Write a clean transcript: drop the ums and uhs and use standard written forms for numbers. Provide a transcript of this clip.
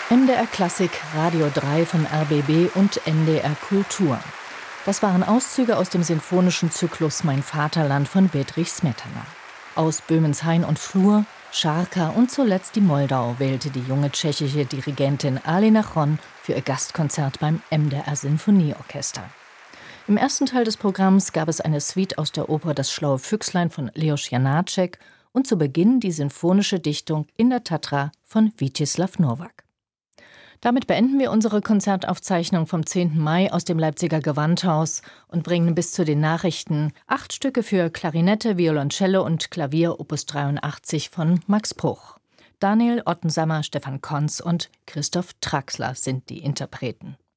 MDR Klassik, Radio 3 vom RBB und NDR Kultur. Das waren Auszüge aus dem sinfonischen Zyklus Mein Vaterland von Bedřich Smetana. Aus Böhmens Hain und Flur, Scharka und zuletzt die Moldau wählte die junge tschechische Dirigentin Alena Chon für ihr Gastkonzert beim MDR Sinfonieorchester. Im ersten Teil des Programms gab es eine Suite aus der Oper Das schlaue Füchslein von Leos Janáček und zu Beginn die sinfonische Dichtung In der Tatra von Vítězslav Novák. Damit beenden wir unsere Konzertaufzeichnung vom 10. Mai aus dem Leipziger Gewandhaus und bringen bis zu den Nachrichten 8 Stücke für Klarinette, Violoncello und Klavier Opus 83 von Max Bruch. Daniel Ottensammer, Stefan Konz und Christoph Traxler sind die Interpreten.